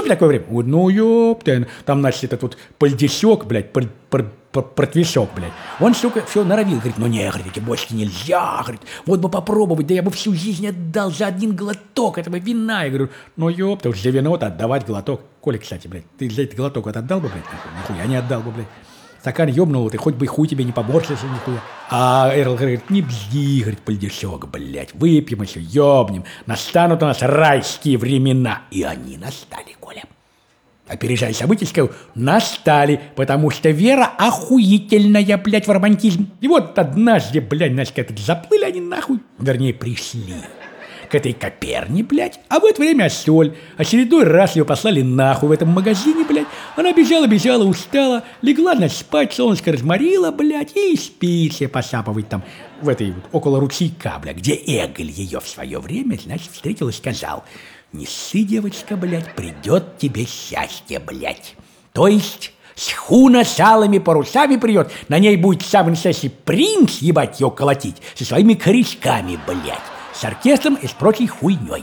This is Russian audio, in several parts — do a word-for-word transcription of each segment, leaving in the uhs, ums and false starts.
любите такое время? Говорит, ну, ёпта, там, значит, этот вот пальдесёк, блядь, пр- пр- пр- протвесок, блядь. Он, сука, все норовил, говорит, ну, не, говорит, эти бочки нельзя, говорит, вот бы попробовать, да я бы всю жизнь отдал за один глоток этого вина. Я говорю, ну, ёпта, уж за вино-то отдавать глоток. Коля, кстати, блядь, ты за этот глоток вот отдал бы, блядь, нахуй? Нихуя не отдал бы, блядь. Стакан ёбнул, ты хоть бы и хуй тебе не поборщился, нихуя. А Эрл говорит, не бзди, говорит, пальдешок, блядь, выпьем еще, ёбнем. Настанут у нас райские времена. И они настали, Коля. Опережая события, скажу, настали, потому что вера охуительная, блядь, в романтизм. И вот однажды, блядь, значит, как-то заплыли они нахуй, вернее, пришли к этой Коперне, блядь, а в это время соль. Очередной раз ее послали нахуй в этом магазине, блядь. Она бежала, бежала, устала, легла, значит, спать, солнышко разморила, блядь, и спит себе, посапывает там в этой вот, около ручейка, блядь, где Эголь ее в свое время, значит, встретил и сказал, не ссы, девочка, блядь, придет тебе счастье, блядь. То есть шхуна с алыми парусами придет, на ней будет самый настоящий принц, ебать, ее колотить, со своими корешками, блядь. С оркестром и с прочей хуйней.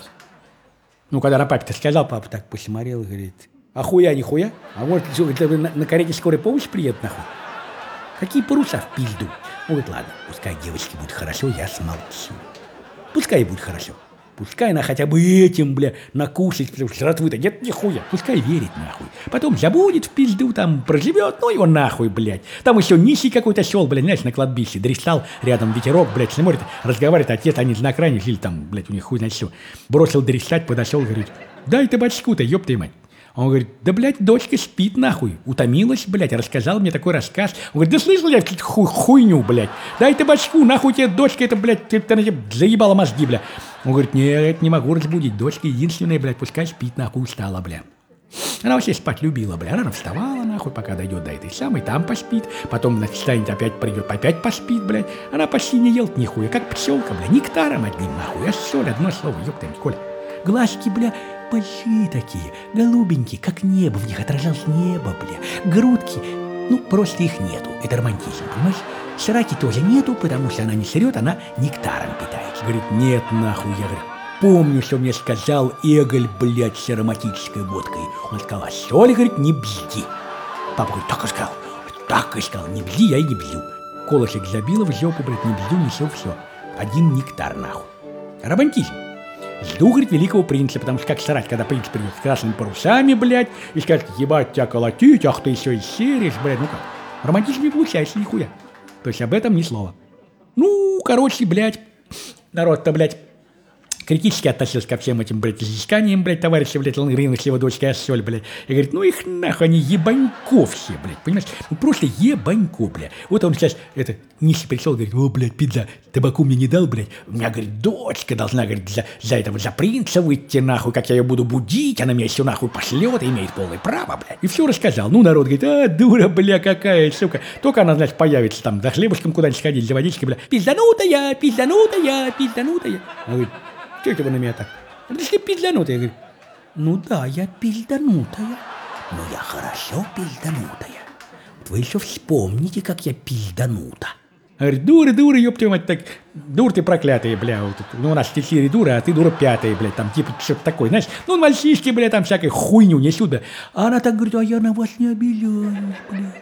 Ну, когда на папе-то сказал, папа так посмотрел и говорит, а хуя, не хуя? А может, что, на, на карете скорой помощи приедет, нахуй? Какие паруса в пизду? Ну, говорит, ладно, пускай девочке будет хорошо, я смолчу. Пускай ей будет хорошо. Пускай она хотя бы этим, бля, накушает, потому что жратвы-то нет нихуя. Пускай верит, нахуй. Потом забудет в пизду, там, проживет, ну его нахуй, блядь. Там еще нищий какой-то сел, блядь, знаешь, на кладбище. Дристал, рядом ветерок, блядь, смотрит, разговаривает, отец, они на окраине жили, там, блядь, у них хуй знает что. Бросил дристать, подошел, говорит, дай табачку-то, ёб твою мать. Он говорит, да, блядь, дочка спит, нахуй. Утомилась, блядь, рассказал мне такой рассказ. Он говорит, да слышал я какую-то хуй, хуйню, блядь. Дай табачку, нахуй тебе дочка, это, блядь, ты, ты, ты заебала мозги, блядь. Он говорит, нет, не могу разбудить. Дочка единственная, блядь, пускай спит, нахуй, устала, блядь. Она вообще спать любила, блядь. Она вставала, нахуй, пока дойдет до этой самой, там поспит. Потом, значит, встанет, опять придет, опять поспит, блядь. Она почти не ел нихуя, как пчелка, блядь. Нектаром одним, нахуй. А соль, одно слово, ёпта, Коля. Глазки, бля, большие такие, голубенькие, как небо, в них отражалось небо, бля. Грудки, ну, просто их нету. Это романтизм, понимаешь? Сраки тоже нету, потому что она не срет, она нектаром питается. Говорит, нет, нахуй, я говорю, помню, что мне сказал Эголь, блядь, с ароматической водкой. Он сказал, а соль, говорит, не бзди. Папа говорит, так и сказал, так и сказал, не бзди, я и не бзю. Колышек забила в жопу, блядь, не бзю, не все, все. Один нектар, нахуй. Романтизм. Жду, говорит, великого принца, потому что как срать, когда принц придет с красными парусами, блядь, и скажет, ебать, тебя колотить, ах ты еще и серишь, блядь, ну как. Романтизм не получается нихуя. То есть об этом ни слова. Ну, короче, блядь, народ-то, блядь, критически относился ко всем этим, блядь, изысканиям, блядь, товарища, блядь, Лангрина с его дочкой Ассоль, блядь. И говорит, ну их нахуй, они ебанько все, блядь, понимаешь? Ну просто ебанько, блядь. Вот он сейчас, это, нищий пришел, говорит, о, блядь, пизда, табаку мне не дал, блядь. У меня, говорит, дочка должна, говорит, за, за этого, за принца выйти, нахуй, как я ее буду будить, она меня все нахуй пошлет и имеет полное право, блядь. И все рассказал. Ну, народ говорит, а, дура, бля, какая, сука. Только она, значит, появится там, за хлебушком куда-нибудь сходить, за водичкой, бля. Пизданутая, пизданутая, пизданутая. Она говорит, что это вы на меня так? Да ты пизданутая. Я говорю, ну да, я пизданутая. Но я хорошо пизданутая. Вот вы еще вспомните, как я пизданута. Говорит, дура, дура, ёб твою мать, так, дур ты проклятая, бля, вот, ну у нас четыре дура, а ты дура пятая, блядь, там типа что-то такое, знаешь, ну мальчишки, бля, там всякой хуйню несут, да. А она так говорит, а я на вас не обижаюсь, бля.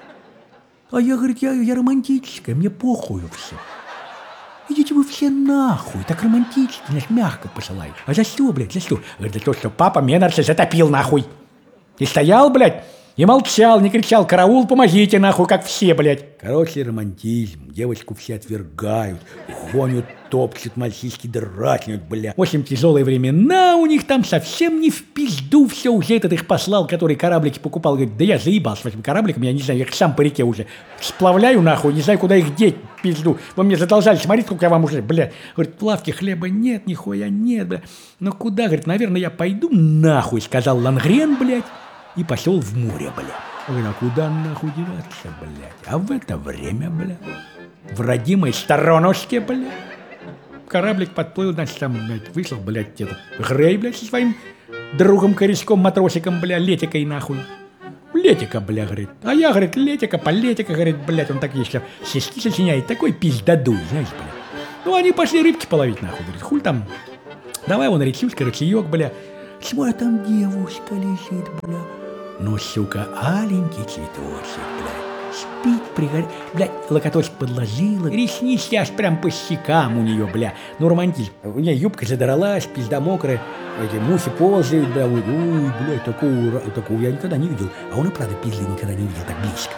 А я, говорит, я, я романтическая, мне похую все. Идите вы все нахуй, так романтично, значит, мягко посылаю. А за что, блядь, за что? Говорит, за то, что папа меня, нарцисс, затопил нахуй. И стоял, блядь, и молчал, не кричал, караул, помогите нахуй, как все, блядь. Короче, романтизм, девочку все отвергают, гонят, топчут, мальчишки драчнут, блядь. В общем, тяжелые времена у них там совсем не в пизду все, уже этот их послал, который кораблики покупал, говорит, да я заебался с этим корабликом, я не знаю, я их сам по реке уже сплавляю нахуй, не знаю, куда их деть, пизду. Вы мне задолжали, смотрите, сколько я вам уже, блядь. Говорит, в лавке хлеба нет, нихуя нет, блядь. Ну куда, говорит, наверное, я пойду нахуй, сказал Лангрен, блядь. И пошел в море, бля. Ой, а куда нахуй деваться, блядь? А в это время, бля, в родимой сторонушке, бля, кораблик подплыл, значит, там, блядь, вышел, блядь, этот Грей, блядь, со своим другом-корешком-матросиком, бля, Летикой, нахуй. Летика, бля, говорит. А я, говорит, Летика, политика, говорит, блядь, он так еще стишки сочиняет, такой пиздадуй, знаешь, бля. Ну, они пошли рыбки половить, нахуй, говорит, хуль там, давай вон речушка, ручеек, бля. Смотри, там девушка лежит, бля. Ну, сука, аленький цветочек, бля. Спит, пригорит, блядь, локоточек подложила, ресницы аж прям по щекам у нее, бля. Ну, романтизм. У нее юбка задралась, пизда мокрая, эти мухи ползают, бля. Ой, блядь, такого, такого я никогда не видел. А он и правда пизды никогда не видел так близко.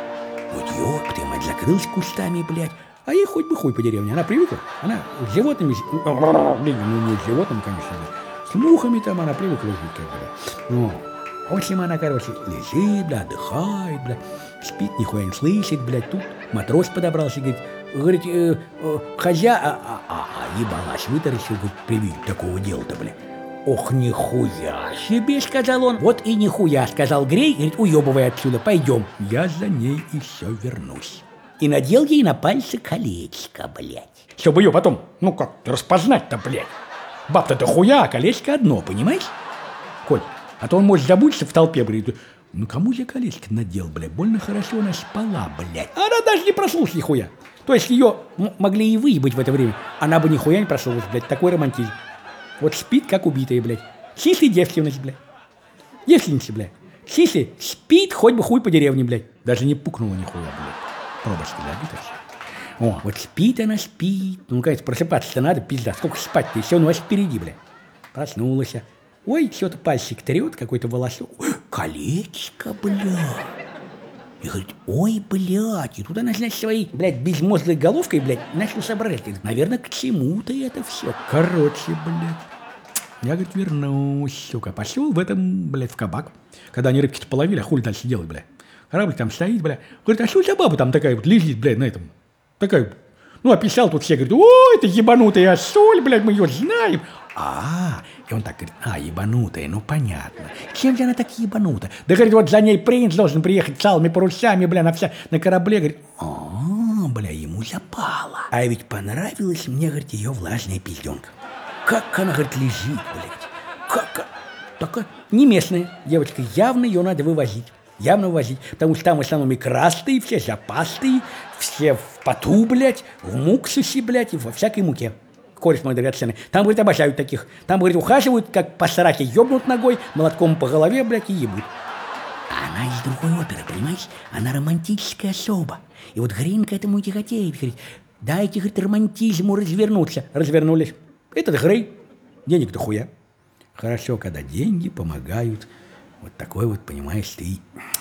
Вот ёб ты, мать, закрылась кустами, блядь. А ей хоть бы хуй по деревне. Она привыкла. Она с животными, блин, ну не с животными, конечно, с мухами там она привыкла жить, как бы, да. Ну, в общем, она, короче, лежит, бля, отдыхает, бля, спит, нихуя не слышит, блядь. Тут матрос подобрался, говорит, говорит, э, э, хозя, а, а, а, а, ебалась, вытаращил, говорит, при виде такого дела-то, бля. Ох, нихуя себе, сказал он. Вот и нихуя, сказал Грей, говорит, уебывай отсюда, пойдем. Я за ней и все вернусь. И надел ей на пальцы колечко, блядь. Чтобы ее потом, ну как, распознать-то, блядь. Баб-то дохуя, а колечко одно, понимаешь? Коль, а то он может забыться в толпе, блядь. Ну кому я колечко надел, блядь? Больно хорошо она спала, блядь. Она даже не проснулась нихуя. То есть ее могли и выебать в это время. Она бы нихуя не проснулась, блядь. Такой романтизм. Вот спит, как убитая, блядь. Сисли девственность, блядь. Девственница, блядь. Сисли спит, хоть бы хуй по деревне, блядь. Даже не пукнула нихуя, блядь. Пробочки, да, битая. О, вот спит она, спит. Ну, кажется, просыпаться-то надо, пизда. Сколько спать-то, еще ночь впереди, блядь. Проснулась. Ой, что-то пальчик трет, какой-то волосок. Ой, колечко, блядь. И говорит, ой, блядь. И тут она, значит, своей, блядь, безмозглой головкой, блядь, начал соображать. Наверное, к чему-то это все. Короче, блядь. Я, говорит, вернусь, сука. Пошел в этом, блядь, в кабак. Когда они рыбки-то половили, а хули дальше делать, блядь. Корабль там стоит, блядь. Говорит, а что за баба там такая вот лежит, блядь, на этом? Такая, ну, описал тут все, говорит, ой, это ебанутая соль, блядь, мы ее знаем. А, и он так говорит, а, ебанутая, ну, понятно. Чем же она так ебанута? Да, говорит, вот за ней принц должен приехать целыми парусами, бля, на, вся, на корабле. Говорит, а, бля, ему запало. А ведь понравилась мне, говорит, ее влажная пизденка. Как она, говорит, лежит, блядь. Как, такая не местная девочка, явно ее надо вывозить. Явно вывозить, потому что там в основном и красные, все запасные, все в поту, блядь, в муксусе, блядь, и во всякой муке. Кореш мой драгоценный. Там, говорит, обожают таких. Там, говорит, ухаживают, как по сраке ебнут ногой, молотком по голове, блядь, и ебут. А она из другой оперы, понимаешь? Она романтическая особа. И вот Грин к этому тяготеет, говорит, дайте, говорит, романтизму развернуться. Развернулись. Этот Грей. Денег-то хуя. Хорошо, когда деньги помогают. Вот такой вот, понимаешь, ты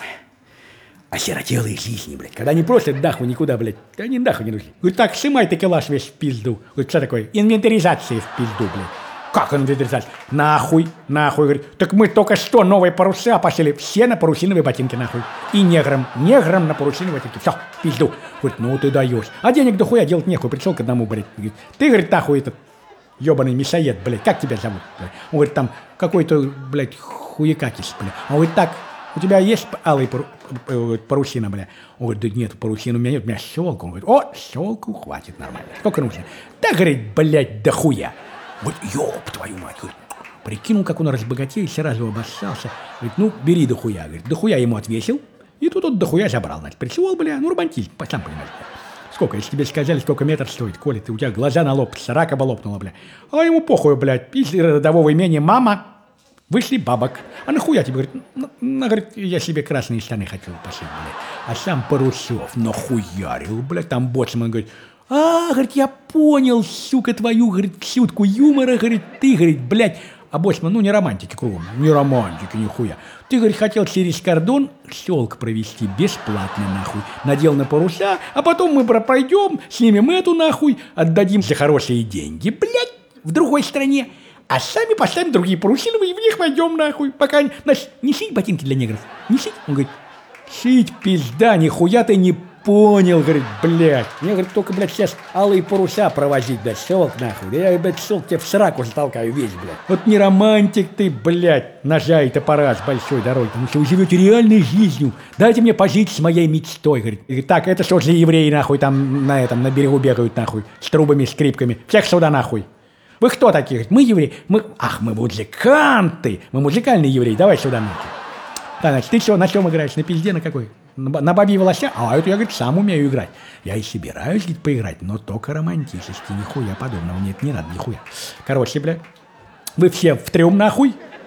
осиротелые жизни, блядь. Когда не просто нахуй никуда, блядь. Да они нахуй не нужны. Говорит, так, сымай такелаж весь в пизду. Говорит, что такое? Инвентаризация в пизду, блядь. Как инвентаризация? Нахуй, нахуй. Говорит, так мы только что новые паруса пошли. Все на парусиновые ботинки, нахуй. И неграм, неграм на парусиновые ботинки. Все, в пизду. Говорит, ну ты даешь. А денег дохуя делать нехуй. Пришел к одному, блядь. Говорит, ты, говорит, нахуй этот ебаный мясоед, блядь. Как тебя зовут, блядь? Он говорит, там какой-то, блядь, хуякакис, бля. Он говорит, так, у тебя есть алый пару, парусина, бля? Он говорит, да нет, парусина у меня нет, у меня щелка. Он говорит, о, щелку хватит нормально. Сколько нужно? Да, говорит, блядь, да хуя. Вот, ёб твою мать, говорит. Прикинул, как он разбогател, сразу обоссался. Говорит, ну, бери до хуя. Говорит, до хуя ему отвесил. И тут он до хуя забрал. Значит, пришел, бля, ну, романтизм, сам понимаешь. Сколько, если тебе сказали, сколько метр стоит, Коля, ты, у тебя глаза на лоб, рака бы лопнула, бля. А ему похуй, блядь, из родового имения мама. Вышли бабок. А нахуя тебе, говорит, ну, ну, говорит, я себе красные штаны хотел пошить, блядь. А сам Парусов нахуярил, блядь, там боцман говорит, а, говорит, я понял, сука, твою, говорит, шутку юмора, говорит, ты, говорит, блядь. А боцман, ну, не романтики кругом, не романтики, нихуя. Ты, говорит, хотел через кордон щелк провести бесплатно, нахуй. Надел на паруса, а потом мы пройдем, снимем эту, нахуй, отдадим за хорошие деньги, блядь, в другой стране. А сами поставим другие парусины, и в них войдем, нахуй. Пока, значит, не шить ботинки для негров, не шить. Он говорит, шить, пизда, нихуя ты не понял, говорит, блядь. Мне, говорит, только, блядь, сейчас алые паруса провозить, блядь, щелк, нахуй. Да я, блядь, щелк тебе в сраку затолкаю весь, блядь. Вот не романтик ты, блядь, ножа и топора с большой дороги, потому что вы живете реальной жизнью. Дайте мне пожить с моей мечтой, говорит. И говорит, так, это что за евреи, нахуй, там на этом, на берегу бегают, нахуй, с трубами, скрипками. Всех сюда, нахуй. Вы кто такие? Мы евреи. Мы... Ах, мы музыканты. Мы музыкальные евреи. Давай сюда, нахуй. Да, значит, ты что, на чем играешь? На пизде, на какой? На, на бабьей волосе? А это я, говорит, сам умею играть. Я и собираюсь, говорит, поиграть, но только романтически. Нихуя подобного. Нет, не надо, нихуя. Короче, бля, вы все в трём, нахуй.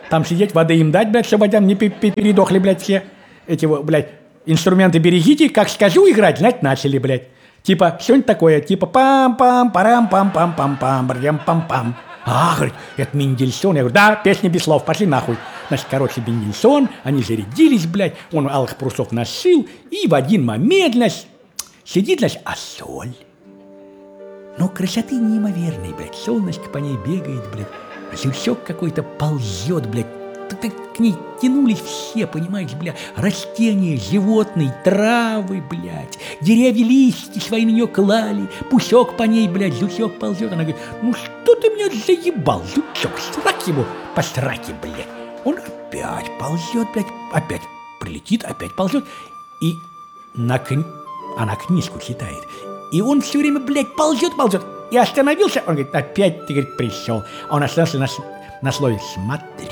там сидеть, воды им дать, блядь, чтобы они не передохли, блядь, все. Эти, блядь, инструменты берегите, как скажу играть, знать начали, блядь. Типа, что-нибудь такое, типа пам-пам, парам-пам-пам-пам-пам, барям-пам-пам. А, говорит, это Мендельсон. Я говорю, да, песня без слов, пошли нахуй. Значит, короче, Мендельсон, они зарядились, блядь, он алых парусов нашил, и в один момент, значит, сидит, значит, а соль. Ну, красоты неимоверной, блядь, солнышко по ней бегает, блядь, жучок какой-то ползет, блядь. К ней тянулись все, понимаешь, бля, растения, животные, травы, блядь, деревья, листья свои на нее клали, пусек по ней, блядь, жучок ползет. Она говорит, ну что ты меня заебал, жучок, срак его по сраке, блядь. Он опять ползет, блядь, опять прилетит, опять ползет, и на кни... она книжку читает, и он все время, блядь, ползет, ползет, и остановился, он говорит, опять ты, говорит, пришел, а он остался на, на слове «смотри».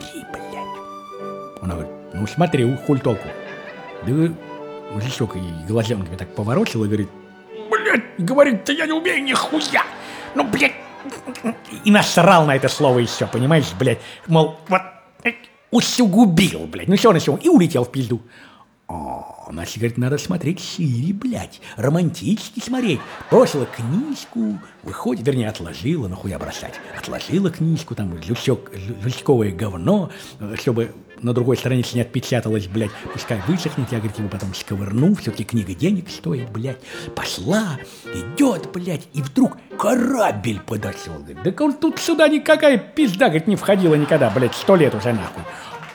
Она говорит, ну смотри, хуль толку. Да жучок и глазенками так поворочил и говорит, блядь, говорит, да я не умею нихуя. Ну, блядь, и насрал на это слово еще, понимаешь, блядь. Мол, вот, усугубил, блядь. Ну все, на все, и улетел в пизду. О, значит, говорит, надо смотреть шире, блядь, романтически смотреть. Бросила книжку, выходит, вернее, отложила, нахуя бросать. Отложила книжку, там, жучок, жучковое говно, чтобы на другой странице не отпечаталось, блядь, пускай высохнет, я, говорит, его потом сковырну, все-таки книга денег стоит, блядь. Пошла, идет, блядь, и вдруг корабль подошел, говорит, да он тут сюда никакая пизда, говорит, не входила никогда, блядь, сто лет уже, нахуй.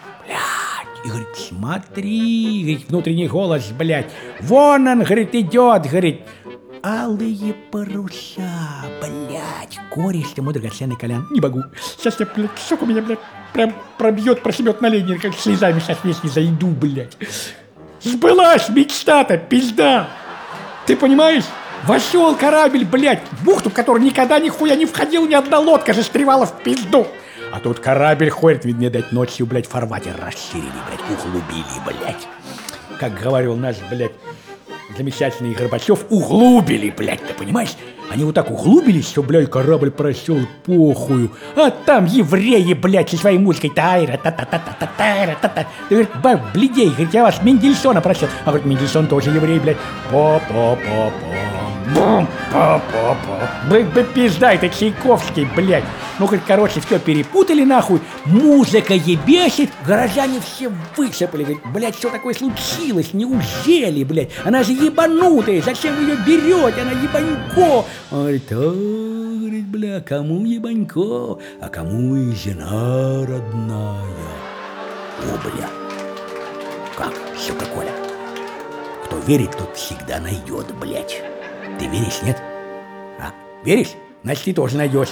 И говорит, смотри, говорит, внутренний голос, блядь, вон он, говорит, идет, говорит, алые паруса, блядь, кореш ты мой драгоценный Колян, не могу, сейчас я, блядь, сука, меня, блядь, прям пробьет, прошибет на линии, как слезами сейчас весь не зайду, блядь. Сбылась мечта-то, пизда, ты понимаешь? Вошел корабль, блядь, в бухту, в которую никогда нихуя не входил, ни одна лодка застревала в пизду. А тут корабль ходит, видно, дать ночью, блядь, фарватер расширили, блядь, углубили, блядь. Как говорил наш, блядь, замечательный Горбачев, углубили, блядь, ты понимаешь? Они вот так углубились, что, блядь, корабль просел похую. А там евреи, блядь, со своей музыкой. Тайра, та-та-та-та-та-та-та-та. Ты, говорит, баб, блядей, говорит, я вас Мендельсона просил. А, говорит, Мендельсон тоже еврей, блядь. По-по-по-по. Бум, па-па-па. Блядь, пизда, это Чайковский, блядь. Ну, говорит, короче, все перепутали, нахуй. Музыка ебесит, горожане все высыпали. Говорит, блядь, что такое случилось? Неужели, блядь? Она же ебанутая, зачем вы ее берете? Она ебанько. Он говорит, а, говорит, бля, кому ебанько, а кому и жена родная. О, бля, как, сука, Коля? Кто верит, тот всегда найдет, блядь. Ты веришь, нет? А, веришь? Значит, ты тоже найдешь.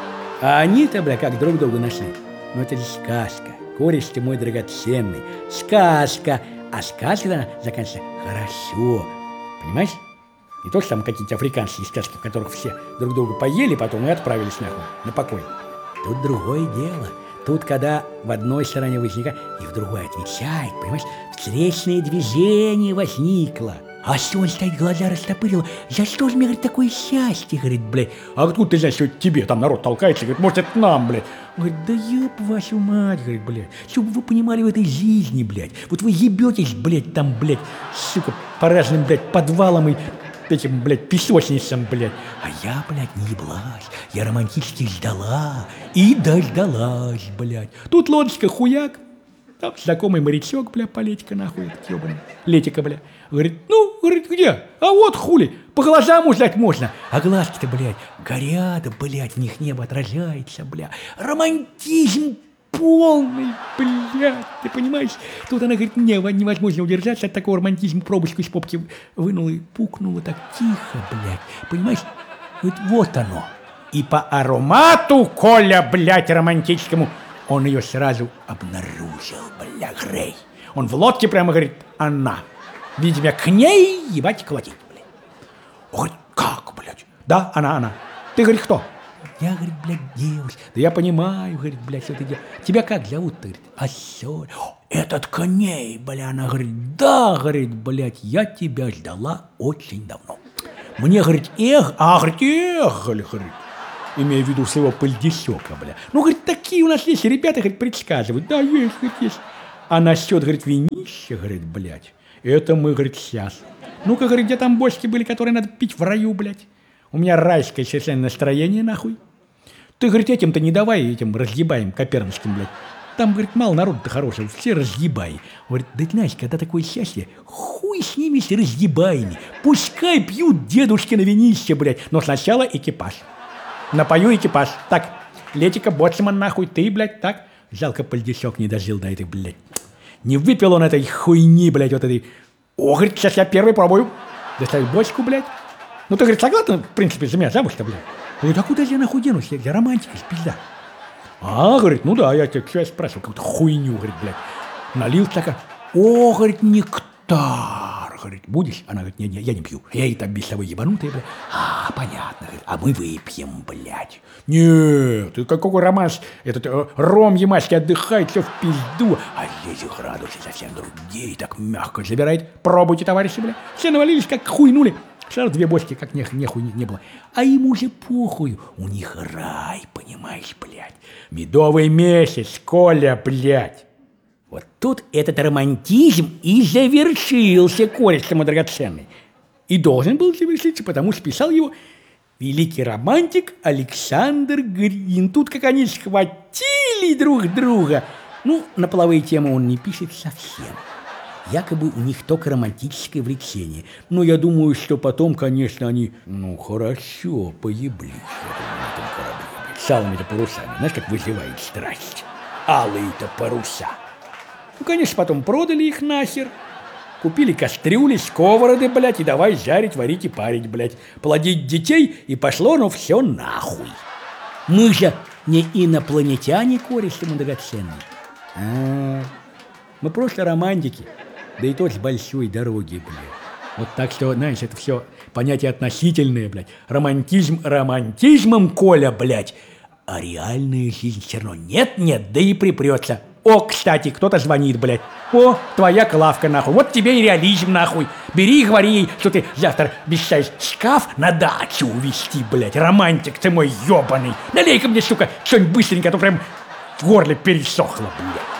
А они-то, бля, как друг друга нашли. Ну, это же сказка. Кореш ты мой драгоценный. Сказка. А сказка заканчивается хорошо. Понимаешь? Не то, что там какие-то африканские сказки, в которых все друг друга поели потом и отправились нахуй на покой. Тут другое дело. Тут, когда в одной стороне возникает, и в другой отвечает, понимаешь? Встречное движение возникло. А Соль стоит, глаза растопырила. За что же мне, говорит, такое счастье, говорит, блядь? А откуда ты знаешь, что это тебе там народ толкается? Говорит, может, это нам, блядь? Он говорит, да еб вашу мать, говорит, блядь. Чтобы вы понимали в этой жизни, блядь. Вот вы ебетесь, блядь, там, блядь, сука, по разным, блядь, подвалам и этим, блядь, песочницам, блядь. А я, блядь, не еблась. Я романтически ждала. И дождалась, блядь. Тут лодочка хуяк. Там знакомый морячок, бля, полетика нахуй, этот ебаный. Летика, бля. Говорит, ну, говорит, где? А вот хули, по глазам узнать можно. А глазки-то, блядь, горят, блядь, в них небо отражается, бля. Романтизм полный, блядь, ты понимаешь? Тут она говорит, не, невозможно удержаться от такого романтизма. Пробочку из попки вынула и пукнула так тихо, блядь. Понимаешь? Говорит, вот оно. И по аромату, Коля, блядь, романтическому, он ее сразу обнаружил, бля, Грей. Он в лодке прямо говорит, она. Видимо, к ней ебать колотить, блядь. Он говорит, как, блядь? Да, она, она. Ты, говорит, кто? Я, говорит, блядь, девушка. Да я понимаю, говорит, блядь, что ты делаешь. Тебя как зовут-то? Говорит, Асёль. Этот к ней, бля. Она говорит, да, говорит, блядь, я тебя ждала очень давно. Мне, говорит, эх, а, говорит, эх, говорит. имея в виду своего пыльдесека, бля. Ну, говорит, такие у нас есть ребята, говорит, предсказывают. Да, есть, говорит, есть. А насчет, говорит, винища, говорит, блядь, это мы, говорит, сейчас. Ну-ка, говорит, где там бочки были, которые надо пить в раю, блядь? У меня райское совершенно настроение, нахуй. Ты, говорит, этим-то не давай, этим разъебаем копернским, блядь. Там, говорит, мало народу-то хорошего, все разъебай. Говорит, да знаешь, когда такое счастье, хуй с ними, с разъебаями. Пускай пьют дедушки на винище, блядь. Но сначала экипаж. Напою экипаж. Так, Летика, боцман, нахуй, ты, блядь, так. Жалко, пыльдесек не дожил до этой, блядь. Не выпил он этой хуйни, блядь, вот этой. О, говорит, сейчас я первый пробую. Доставить бочку, блядь. Ну, ты, говорит, согласна, в принципе, за меня замуж-то, блядь? Говорит, а куда же я нахуй денусь? Я, я романтика, пизда. А, говорит, ну да, я тебя, что я спрашиваю, какую-то хуйню, говорит, блядь. Налил стакан. О, говорит, нектар, говорит, будешь? Она говорит, не-не, я не пью. Я и так без того ебанутая, блядь. А, понятно, говорит, а мы выпьем, блядь. Нет, ты какой романс, этот э, ром ямайский отдыхает, все в пизду. А здесь градусы совсем другие, так мягко забирает. Пробуйте, товарищи, блядь. Все навалились, как хуйнули. Сразу две бочки, как нех, нехуй не, не было. А ему же похуй. У них рай, понимаешь, блядь. Медовый месяц, Коля, блядь. Вот тут этот романтизм и завершился, кореш мой драгоценный. И должен был завершиться, потому что писал его великий романтик Александр Грин. Тут как они схватили друг друга. Ну, на половые темы он не пишет совсем. Якобы у них только романтическое влечение. Но я думаю, что потом, конечно, они, ну, хорошо поеблись на этом корабле. С алыми-то парусами. Знаешь, как вызывает страсть? Алые-то паруса. Ну, конечно, потом продали их нахер. Купили кастрюли, сковороды, блядь, и давай жарить, варить и парить, блядь. Плодить детей, и пошло, ну, все нахуй. Мы же не инопланетяне, кореши мы драгоценные. А, мы просто романтики. Да и то с большой дороги, блядь. Вот так что, знаешь, это все понятие относительное, блядь. Романтизм романтизмом, Коля, блядь. А реальная жизнь все равно нет-нет, да и припрется. О, кстати, кто-то звонит, блядь. О, твоя Клавка, нахуй. Вот тебе и реализм, нахуй. Бери и говори ей, что ты завтра обещаешь шкаф на дачу увезти, блядь. Романтик ты мой ебаный. Налей-ка мне, сука, что-нибудь быстренько, а то прям в горле пересохло, блядь.